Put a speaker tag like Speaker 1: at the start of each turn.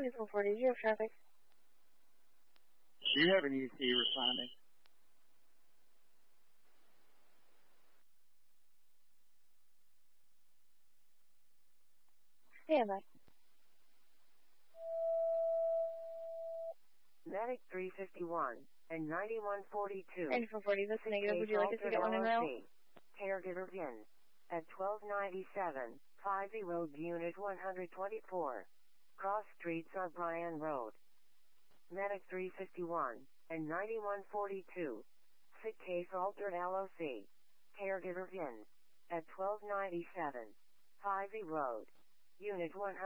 Speaker 1: 2440, do you have traffic?
Speaker 2: Do you have an EC responding?
Speaker 1: Stand by.
Speaker 3: Medic 351 and 9142.
Speaker 1: 9440, this is negative. Would you like us to get one in route?
Speaker 3: Caregiver VIN at 1297, 50 Road, Unit 124. Cross Streets on Bryan Road. Medic 351 and 9142. Sick case altered LOC. Caregiver VIN at 1297, 50 Road. Unit 100.